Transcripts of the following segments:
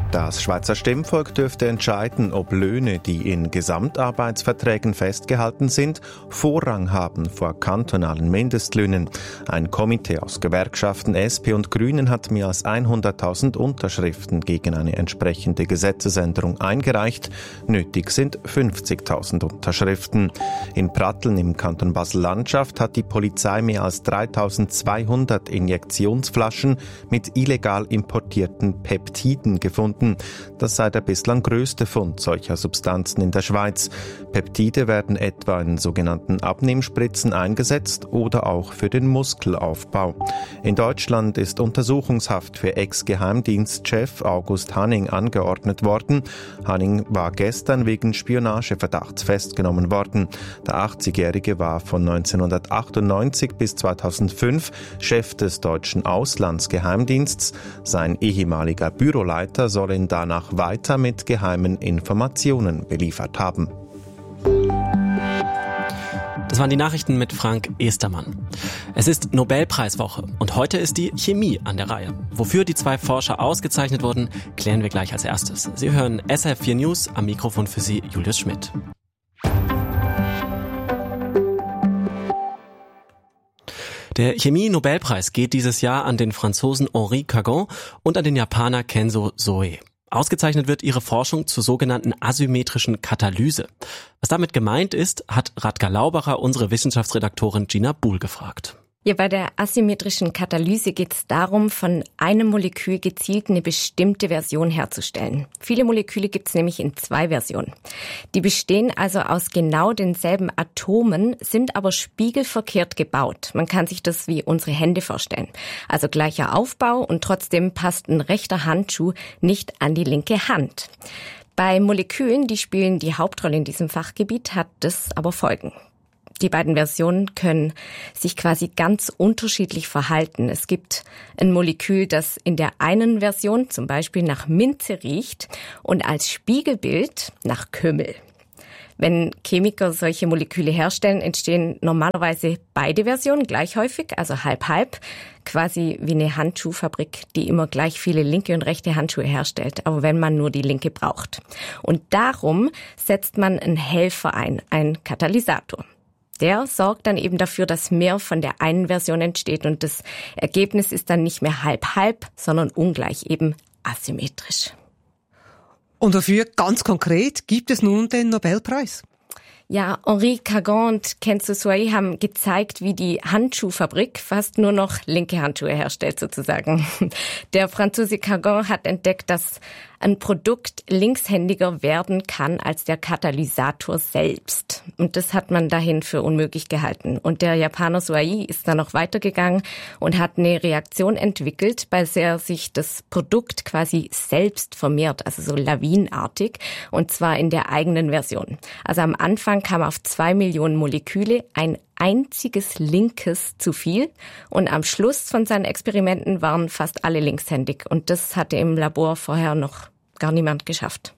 Das Schweizer Stimmvolk dürfte entscheiden, ob Löhne, die in Gesamtarbeitsverträgen festgehalten sind, Vorrang haben vor kantonalen Mindestlöhnen. Ein Komitee aus Gewerkschaften, SP und Grünen hat mehr als 100.000 Unterschriften gegen eine entsprechende Gesetzesänderung eingereicht. Nötig sind 50.000 Unterschriften. In Pratteln im Kanton Basel-Landschaft hat die Polizei mehr als 3.200 Injektionsflaschen mit illegal importierten Peptiden gefunden. Das sei der bislang größte Fund solcher Substanzen in der Schweiz. Peptide werden etwa in sogenannten Abnehmspritzen eingesetzt oder auch für den Muskelaufbau. In Deutschland ist Untersuchungshaft für Ex-Geheimdienstchef August Hanning angeordnet worden. Hanning war gestern wegen Spionageverdachts festgenommen worden. Der 80-Jährige war von 1998 bis 2005 Chef des deutschen Auslandsgeheimdienstes. Sein ehemaliger Büroleiter soll ihn danach weiter mit geheimen Informationen beliefert haben. Das waren die Nachrichten mit Frank Estermann. Es ist Nobelpreiswoche und heute ist die Chemie an der Reihe. Wofür die zwei Forscher ausgezeichnet wurden, klären wir gleich als erstes. Sie hören SRF4 News, am Mikrofon für Sie Julius Schmidt. Der Chemie-Nobelpreis geht dieses Jahr an den Franzosen Henri Cagon und an den Japaner Kenzo Soe. Ausgezeichnet wird ihre Forschung zur sogenannten asymmetrischen Katalyse. Was damit gemeint ist, hat Radka Laubacher unsere Wissenschaftsredaktorin Gina Buhl gefragt. Ja, bei der asymmetrischen Katalyse geht es darum, von einem Molekül gezielt eine bestimmte Version herzustellen. Viele Moleküle gibt es nämlich in zwei Versionen. Die bestehen also aus genau denselben Atomen, sind aber spiegelverkehrt gebaut. Man kann sich das wie unsere Hände vorstellen. Also gleicher Aufbau und trotzdem passt ein rechter Handschuh nicht an die linke Hand. Bei Molekülen, die spielen die Hauptrolle in diesem Fachgebiet, hat das aber Folgen. Die beiden Versionen können sich quasi ganz unterschiedlich verhalten. Es gibt ein Molekül, das in der einen Version zum Beispiel nach Minze riecht und als Spiegelbild nach Kümmel. Wenn Chemiker solche Moleküle herstellen, entstehen normalerweise beide Versionen gleich häufig, also halb-halb, quasi wie eine Handschuhfabrik, die immer gleich viele linke und rechte Handschuhe herstellt, aber wenn man nur die linke braucht. Und darum setzt man einen Helfer ein, einen Katalysator. Der sorgt dann eben dafür, dass mehr von der einen Version entsteht und das Ergebnis ist dann nicht mehr halb-halb, sondern ungleich, eben asymmetrisch. Und dafür ganz konkret gibt es nun den Nobelpreis. Ja, Henri Cagon und Kenzo Soe haben gezeigt, wie die Handschuhfabrik fast nur noch linke Handschuhe herstellt sozusagen. Der Franzose Cagon hat entdeckt, dass ein Produkt linkshändiger werden kann als der Katalysator selbst. Und das hat man dahin für unmöglich gehalten. Und der Japaner Soei ist dann noch weitergegangen und hat eine Reaktion entwickelt, bei der sich das Produkt quasi selbst vermehrt, also so lawinenartig, und zwar in der eigenen Version. Also am Anfang kam auf 2 Millionen Moleküle ein einziges linkes zu viel und am Schluss von seinen Experimenten waren fast alle linkshändig und das hatte im Labor vorher noch gar niemand geschafft.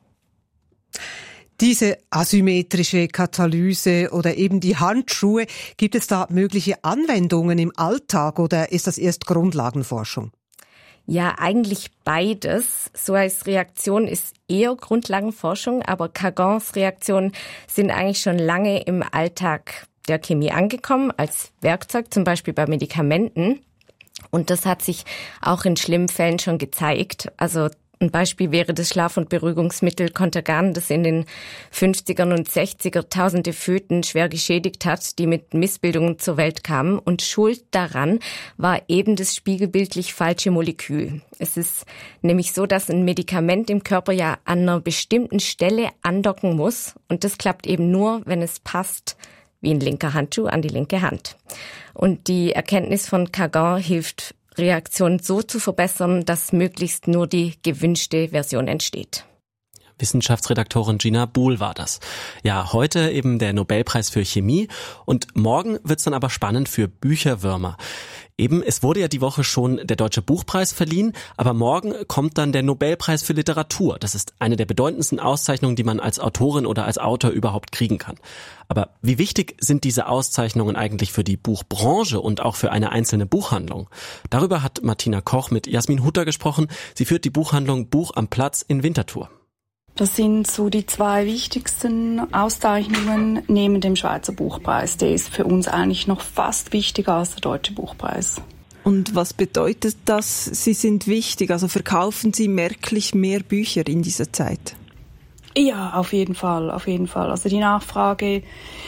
Diese asymmetrische Katalyse oder eben die Handschuhe, gibt es da mögliche Anwendungen im Alltag oder ist das erst Grundlagenforschung? Ja, eigentlich beides. Soeis Reaktion ist eher Grundlagenforschung, aber Cagons Reaktionen sind eigentlich schon lange im Alltag der Chemie angekommen, als Werkzeug, zum Beispiel bei Medikamenten. Und das hat sich auch in schlimmen Fällen schon gezeigt. Also ein Beispiel wäre das Schlaf- und Beruhigungsmittel Contergan, das in den 50er und 60er tausende Föten schwer geschädigt hat, die mit Missbildungen zur Welt kamen. Und Schuld daran war eben das spiegelbildlich falsche Molekül. Es ist nämlich so, dass ein Medikament im Körper ja an einer bestimmten Stelle andocken muss. Und das klappt eben nur, wenn es passt, wie ein linker Handschuh an die linke Hand. Und die Erkenntnis von Cagon hilft, Reaktionen so zu verbessern, dass möglichst nur die gewünschte Version entsteht. Wissenschaftsredaktorin Gina Buhl war das. Ja, heute eben der Nobelpreis für Chemie und morgen wird's dann aber spannend für Bücherwürmer. Eben, es wurde ja die Woche schon der Deutsche Buchpreis verliehen, aber morgen kommt dann der Nobelpreis für Literatur. Das ist eine der bedeutendsten Auszeichnungen, die man als Autorin oder als Autor überhaupt kriegen kann. Aber wie wichtig sind diese Auszeichnungen eigentlich für die Buchbranche und auch für eine einzelne Buchhandlung? Darüber hat Martina Koch mit Jasmin Hutter gesprochen. Sie führt die Buchhandlung Buch am Platz in Winterthur. Das sind so die zwei wichtigsten Auszeichnungen neben dem Schweizer Buchpreis. Der ist für uns eigentlich noch fast wichtiger als der Deutsche Buchpreis. Und was bedeutet das, Sie sind wichtig? Also verkaufen Sie merklich mehr Bücher in dieser Zeit? Ja, auf jeden Fall, auf jeden Fall. Also die Nachfrage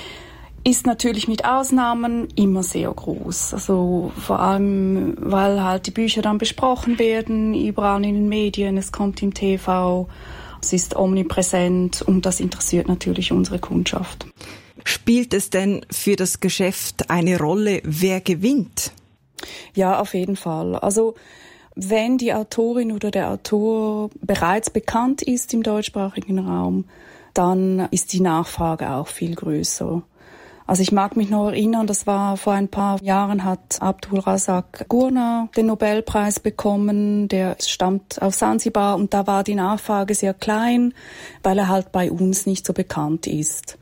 ist natürlich mit Ausnahmen immer sehr groß. Also vor allem, weil halt die Bücher dann besprochen werden, überall in den Medien, es kommt im TV. Es ist omnipräsent und das interessiert natürlich unsere Kundschaft. Spielt es denn für das Geschäft eine Rolle, wer gewinnt? Ja, auf jeden Fall. Also wenn die Autorin oder der Autor bereits bekannt ist im deutschsprachigen Raum, dann ist die Nachfrage auch viel größer. Also ich mag mich noch erinnern, das war vor ein paar Jahren, hat Abdul Razak Gurna den Nobelpreis bekommen. Der stammt aus Sansibar und da war die Nachfrage sehr klein, weil er halt bei uns nicht so bekannt ist.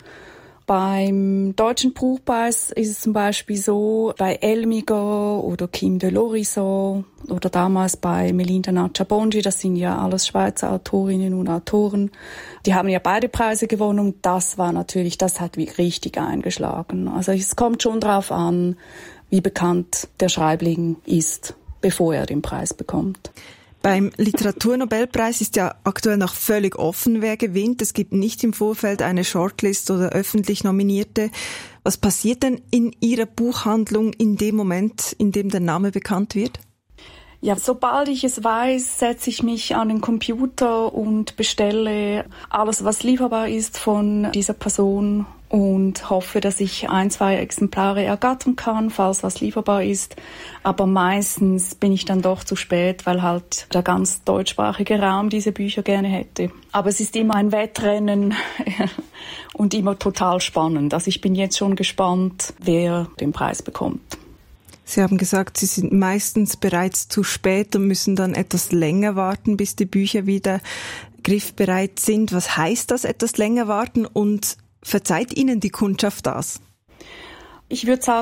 Beim Deutschen Buchpreis ist es zum Beispiel so, bei Elmiger oder Kim de Lorison oder damals bei Melinda Natscha-Bonji, das sind ja alles Schweizer Autorinnen und Autoren, die haben ja beide Preise gewonnen und das hat richtig eingeschlagen. Also es kommt schon drauf an, wie bekannt der Schreibling ist, bevor er den Preis bekommt. Beim Literaturnobelpreis ist ja aktuell noch völlig offen, wer gewinnt. Es gibt nicht im Vorfeld eine Shortlist oder öffentlich Nominierte. Was passiert denn in Ihrer Buchhandlung in dem Moment, in dem der Name bekannt wird? Ja, sobald ich es weiß, setze ich mich an den Computer und bestelle alles, was lieferbar ist von dieser Person und hoffe, dass ich 1, 2 Exemplare ergattern kann, falls was lieferbar ist. Aber meistens bin ich dann doch zu spät, weil halt der ganz deutschsprachige Raum diese Bücher gerne hätte. Aber es ist immer ein Wettrennen und immer total spannend. Also ich bin jetzt schon gespannt, wer den Preis bekommt. Sie haben gesagt, Sie sind meistens bereits zu spät und müssen dann etwas länger warten, bis die Bücher wieder griffbereit sind. Was heißt das, etwas länger warten, und verzeiht Ihnen die Kundschaft das? Ich würde sagen,